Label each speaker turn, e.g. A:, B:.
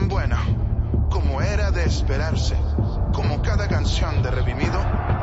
A: Bueno, como era de esperarse, como cada canción de Redimido,